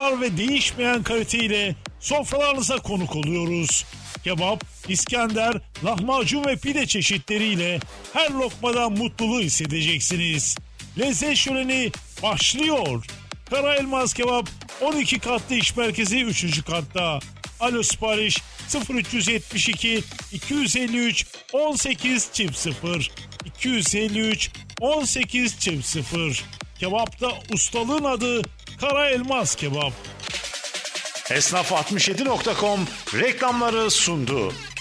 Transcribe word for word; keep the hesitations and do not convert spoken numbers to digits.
aromalar ve değişmeyen kaliteyle sofralarınıza konuk oluyoruz. Kebap, İskender, lahmacun ve pide çeşitleriyle her lokmadan mutluluğu hissedeceksiniz. Lezzet şöleni başlıyor. Kara Elmas Kebap on iki katlı iş merkezi üçüncü katta. Alo sipariş sıfır üç yetmiş iki iki yüz elli üç on sekiz çift sıfır iki yüz elli üç on sekiz çift sıfır. Kebapta ustalığın adı Kara Elmas Kebap. Esnaf altmış yedi nokta com reklamları sundu.